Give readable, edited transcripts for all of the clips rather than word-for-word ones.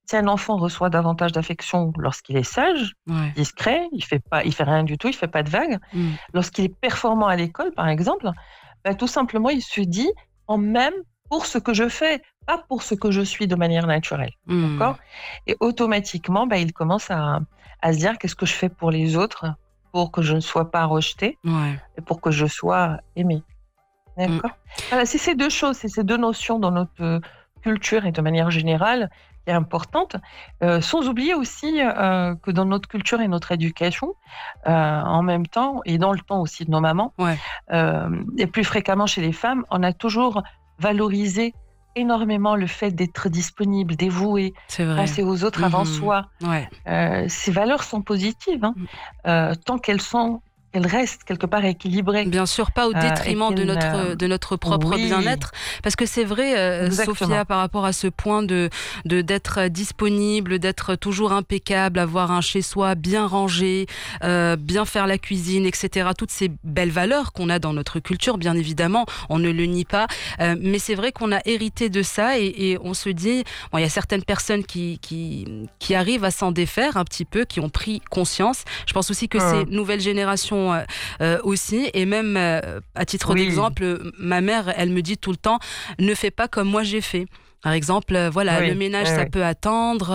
Si un enfant reçoit davantage d'affection lorsqu'il est sage, Ouais. discret, il fait rien du tout, il fait pas de vagues. Mmh. Lorsqu'il est performant à l'école, par exemple, bah, tout simplement, il se dit: «On m'aime pour ce que je fais, pas pour ce que je suis de manière naturelle». Mmh. D'accord? Et automatiquement, bah, il commence à se dire: «Qu'est-ce que je fais pour les autres pour que je ne sois pas rejeté Ouais. et pour que je sois aimé?» Mmh. D'accord? Voilà, c'est ces 2 choses, c'est ces 2 notions dans notre, culture et de manière générale qui est importante, sans oublier aussi, que dans notre culture et notre éducation, en même temps et dans le temps aussi de nos mamans, Ouais, et plus fréquemment chez les femmes, on a toujours valorisé énormément le fait d'être disponible, dévoué, c'est vrai. penser aux autres avant Mmh. soi. Ouais. Ces valeurs sont positives, hein, Mmh. tant qu'elles restent quelque part équilibrées, Bien sûr, pas au et détriment qu'elles, de notre propre oui, bien-être. Parce que c'est vrai, exactement. Sophia, par rapport à ce point d'être disponible, d'être toujours impeccable, avoir un chez-soi bien rangé, bien faire la cuisine, et cetera. Toutes ces belles valeurs qu'on a dans notre culture, bien évidemment, on ne le nie pas. Mais c'est vrai qu'on a hérité de ça et on se dit, bon, il y a certaines personnes qui arrivent à s'en défaire un petit peu, qui ont pris conscience. Je pense aussi que ces Mmh. nouvelles générations aussi, et même à titre Oui, d'exemple, ma mère, elle me dit tout le temps, ne fais pas comme moi j'ai fait. Par exemple, voilà, le oui, ménage, oui, ça oui. peut attendre.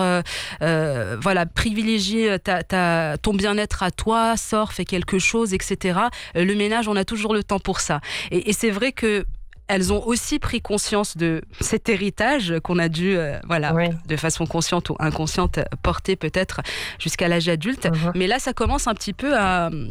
Voilà, privilégie ton bien-être à toi, sors, fais quelque chose, etc. Le ménage, on a toujours le temps pour ça. Et c'est vrai que elles ont aussi pris conscience de cet héritage qu'on a dû, voilà, Oui. de façon consciente ou inconsciente, porter peut-être jusqu'à l'âge adulte. Mmh mh. Mais là, ça commence un petit peu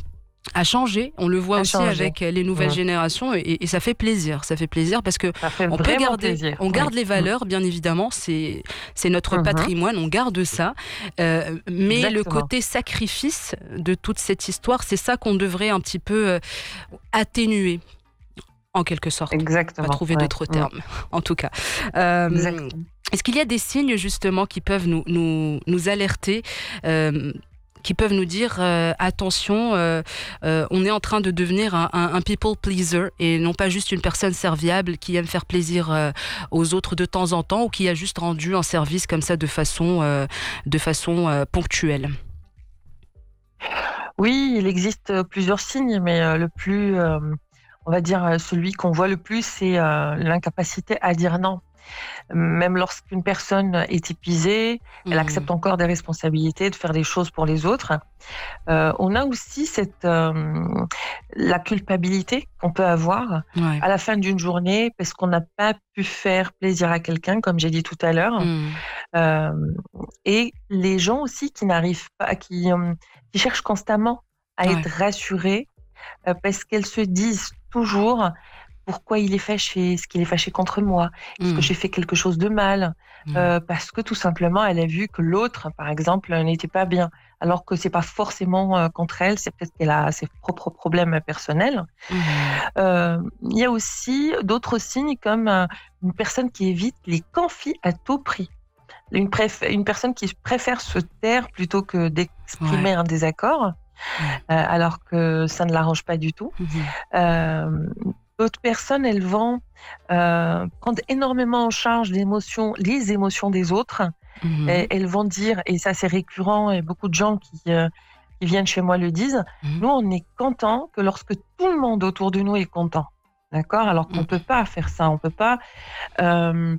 à changer. On le voit À aussi changer. avec les nouvelles Mmh. générations et ça fait plaisir. Ça fait plaisir parce que Ça fait vraiment plaisir, on oui. garde les Mmh. valeurs, bien évidemment. C'est notre Mmh mh. patrimoine, on garde ça. Mais le Exactement. côté sacrifice de toute cette histoire, c'est ça qu'on devrait un petit peu atténuer, en quelque sorte. Pas Exactement, trouver ouais. d'autres Mmh. termes, en tout cas. Euh, Exactement. Est-ce qu'il y a des signes justement qui peuvent nous alerter, euh, qui peuvent nous dire attention, on est en train de devenir un people pleaser et non pas juste une personne serviable qui aime faire plaisir aux autres de temps en temps ou qui a juste rendu un service comme ça de façon ponctuelle. Oui, il existe, plusieurs signes, mais, le plus, on va dire, celui qu'on voit le plus, c'est, l'incapacité à dire non. Même lorsqu'une personne est épuisée, elle Mmh. accepte encore des responsabilités, de faire des choses pour les autres. On a aussi la culpabilité qu'on peut avoir Ouais. à la fin d'une journée parce qu'on n'a pas pu faire plaisir à quelqu'un, comme j'ai dit tout à l'heure. Mmh. Hem Et les gens aussi qui n'arrivent pas, qui cherchent constamment à Ouais. être rassurés, parce qu'elles se disent toujours: «Pourquoi il est fâché? Est-ce qu'il est fâché contre moi? Est-ce que Mmh. j'ai fait quelque chose de mal?» Mmh. Parce que tout simplement, elle a vu que l'autre, par exemple, n'était pas bien. Alors que c'est pas forcément, contre elle, c'est peut-être qu'elle a ses propres problèmes personnels. Mmh. Il y a aussi d'autres signes comme, une personne qui évite les conflits à tout prix. Une personne qui préfère se taire plutôt que Ouais. d'exprimer un désaccord, Ouais. alors que ça ne l'arrange pas du tout. Mmh. Hem, D'autres personnes, elles vont, prendre énormément en charge les émotions des autres, et Mmh. elles vont dire, et ça c'est récurrent et beaucoup de gens qui viennent chez moi le disent: Mmh. «Nous, on est content que lorsque tout le monde autour de nous est content». D'accord? Alors qu'on peut Mmh. pas faire ça, on peut pas, hem,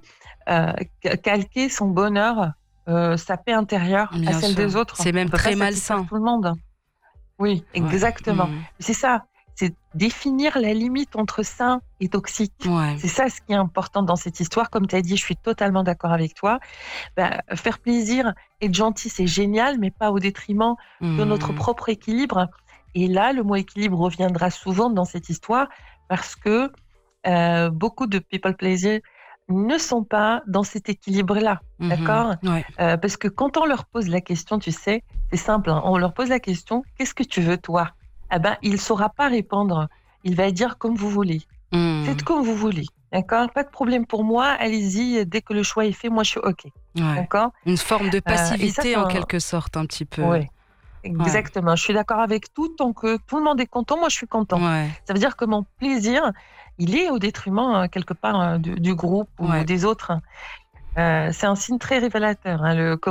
calquer son bonheur, sa paix intérieure à Bien celle sûr. des autres. C'est On même peut pas très satisfaire malsain. tout le monde. Oui, Ouais. exactement. Mmh. C'est ça, c'est définir la limite entre sain et toxique. Ouais. C'est ça ce qui est important dans cette histoire. Comme tu as dit, je suis totalement d'accord avec toi. Bah, faire plaisir, être gentil, c'est génial, mais pas au détriment de notre Mmh. propre équilibre. Et là, le mot équilibre reviendra souvent dans cette histoire parce que beaucoup de people pleasers ne sont pas dans cet équilibre-là, Mmh. d'accord? Ouais. Parce que quand on leur pose la question, tu sais, c'est simple, hein, on leur pose la question: «Qu'est-ce que tu veux toi?» Ah ben, il saura pas répondre. Il va dire: «Comme vous voulez». Faites Mmh. comme vous voulez, d'accord? Pas de problème pour moi, allez-y, dès que le choix est fait, moi je suis OK, Ouais. d'accord? Une forme de Et ça passivité c'est en un quelque sorte, un petit peu. Ouais. Ouais. Exactement, je suis d'accord avec tout. Tant que tout le monde est content, moi je suis content. Ouais. Ça veut dire que mon plaisir, il est au détriment, quelque part, du groupe ou Ouais. des autres. C'est un signe très révélateur, hein, le